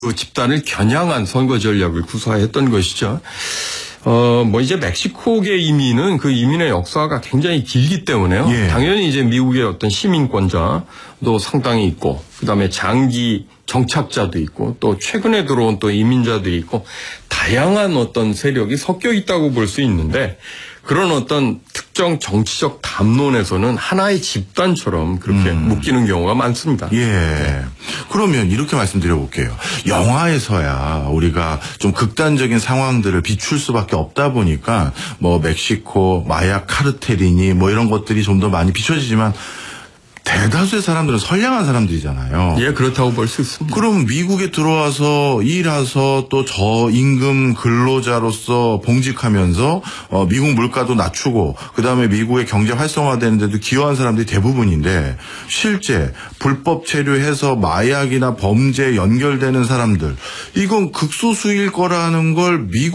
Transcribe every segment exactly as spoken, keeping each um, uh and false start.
그 집단을 겨냥한 선거 전략을 구사했던 것이죠. 어, 뭐 이제 멕시코계 이민은 그 이민의 역사가 굉장히 길기 때문에요. 예. 당연히 이제 미국의 어떤 시민권자도 상당히 있고, 그 다음에 장기 정착자도 있고, 또 최근에 들어온 또 이민자들이 있고, 다양한 어떤 세력이 섞여 있다고 볼 수 있는데, 그런 어떤 특정 정치적 담론에서는 하나의 집단처럼 그렇게 음. 묶이는 경우가 많습니다. 예. 네. 그러면 이렇게 말씀드려 볼게요. 영화에서야 우리가 좀 극단적인 상황들을 비출 수밖에 없다 보니까 뭐 멕시코, 마약 카르텔이니 뭐 이런 것들이 좀 더 많이 비춰지지만 대다수의 사람들은 선량한 사람들이잖아요. 예, 그렇다고 볼 수 있습니다. 그럼 미국에 들어와서 일해서 또 저임금 근로자로서 봉직하면서 어, 미국 물가도 낮추고 그다음에 미국의 경제 활성화되는데도 기여한 사람들이 대부분인데 실제 불법 체류해서 마약이나 범죄에 연결되는 사람들 이건 극소수일 거라는 걸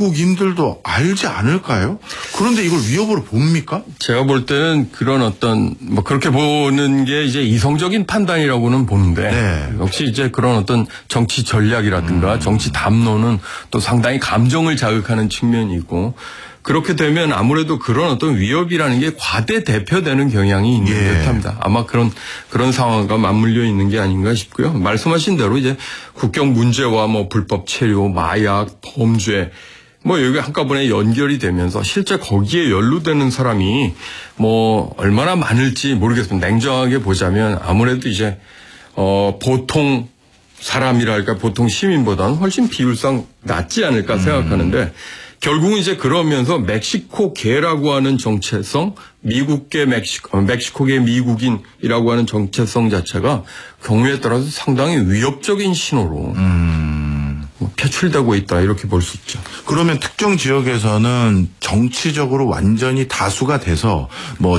미국인들도 알지 않을까요? 그런데 이걸 위협으로 봅니까? 제가 볼 때는 그런 어떤 뭐 그렇게 보는 게 이제 이성적인 판단이라고는 보는데 네. 역시 이제 그런 어떤 정치 전략이라든가 음. 정치 담론은 또 상당히 감정을 자극하는 측면이 있고 그렇게 되면 아무래도 그런 어떤 위협이라는 게 과대 대표되는 경향이 있는 예. 듯합니다. 아마 그런 그런 상황과 맞물려 있는 게 아닌가 싶고요. 말씀하신 대로 이제 국경 문제와 뭐 불법 체류, 마약, 범죄 뭐 여기 한꺼번에 연결이 되면서 실제 거기에 연루되는 사람이 뭐 얼마나 많을지 모르겠습니다. 냉정하게 보자면 아무래도 이제 어 보통 사람이랄까 보통 시민보다는 훨씬 비율상 낮지 않을까 음. 생각하는데 결국은 이제 그러면서 멕시코계라고 하는 정체성, 미국계 멕시코, 멕시코계 미국인이라고 하는 정체성 자체가 경우에 따라서 상당히 위협적인 신호로 음. 표출되고 있다 이렇게 볼 수 있죠. 그러면 특정 지역에서는 정치적으로 완전히 다수가 돼서 뭐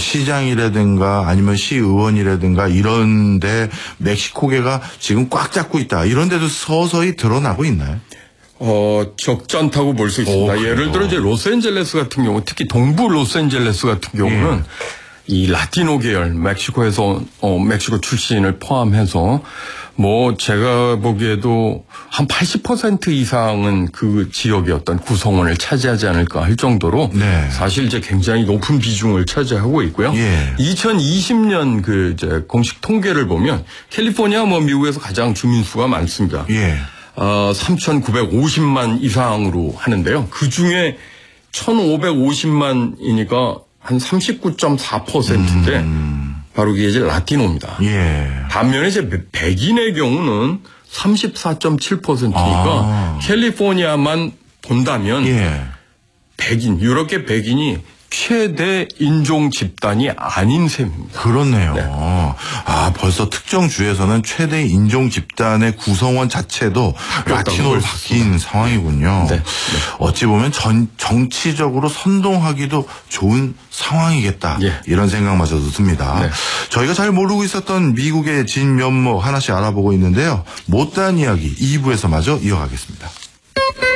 시장이라든가 아니면 시의원이라든가 이런데 멕시코계가 지금 꽉 잡고 있다 이런 데도 서서히 드러나고 있나요? 어, 적지 않다고 볼 수 있습니다. 오, 예를 들어 이제 로스앤젤레스 같은 경우, 특히 동부 로스앤젤레스 같은 경우는 예. 이 라티노 계열, 멕시코에서 어, 멕시코 출신을 포함해서 뭐 제가 보기에도 한 팔십 퍼센트 이상은 그 지역의 어떤 구성원을 차지하지 않을까 할 정도로 네. 사실 이제 굉장히 높은 비중을 차지하고 있고요. 예. 이천이십 년 그 이제 공식 통계를 보면 캘리포니아 뭐 미국에서 가장 주민 수가 많습니다. 예. 어, 삼천구백오십만 이상으로 하는데요. 그 중에 천오백오십만이니까 한 삼십구 점 사 퍼센트인데 음. 바로 이게 이제 라티노입니다. 예. 반면에 이제 백인의 경우는 삼십사 점 칠 퍼센트니까 아. 캘리포니아만 본다면 예. 백인, 유럽계 백인이 최대 인종 집단이 아닌 셈입니다. 그렇네요. 네. 아, 벌써 특정 주에서는 최대 인종 집단의 구성원 자체도 라티노로 바뀐 상황이군요. 네. 네. 어찌 보면 전, 정치적으로 선동하기도 좋은 상황이겠다. 예. 이런 생각마저도 듭니다. 네. 저희가 잘 모르고 있었던 미국의 진면목 하나씩 알아보고 있는데요. 못다한 이야기 이 부에서 마저 이어가겠습니다.